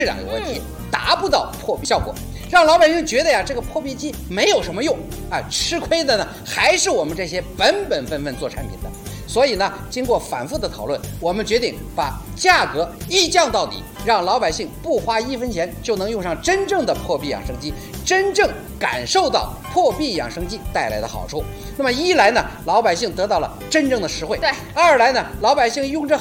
量有问题，达不到破壁效果，让老百姓觉得呀，这个破壁机没有什么用啊，吃亏的呢还是我们这些本分做产品的。所以呢，经过反复的讨论，我们决定把价格一降到底，让老百姓不花1分钱就能用上真正的破壁养生机，真正感受到破壁养生机带来的好处。那么一来呢，老百姓得到了真正的实惠；二来呢，老百姓用这